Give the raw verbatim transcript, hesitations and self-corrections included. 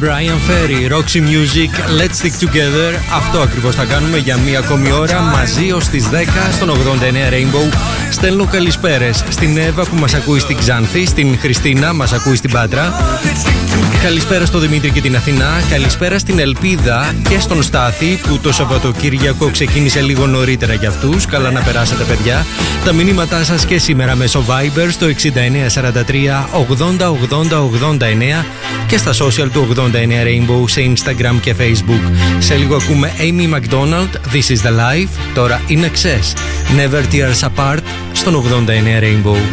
Brian Ferry, Roxy Music, Let's Stick Together. Αυτό ακριβώς θα κάνουμε για μία ακόμη ώρα μαζί ως τις δέκα στον ογδόντα εννέα Rainbow. Στέλνω καλησπέρες στην Εύα που μας ακούει στην Ξάνθη, στην Χριστίνα μας ακούει στην Πάτρα. Καλησπέρα στο Δημήτρη και την Αθηνά. Καλησπέρα στην Ελπίδα και στον Στάθη που το Σαββατοκύριακο ξεκίνησε λίγο νωρίτερα για αυτούς. Καλά να περάσετε, παιδιά. Τα μηνύματά σας και σήμερα μέσω Viber στο εξήντα εννέα σαράντα τρία ογδόντα ογδόντα ογδόντα εννέα και στα social του ογδόντα εννέα Rainbow σε Instagram και Facebook. Σε λίγο ακούμε Amy McDonald, This is the Life. Τώρα In Excess, Never Tears Apart στον ογδόντα εννέα Rainbow.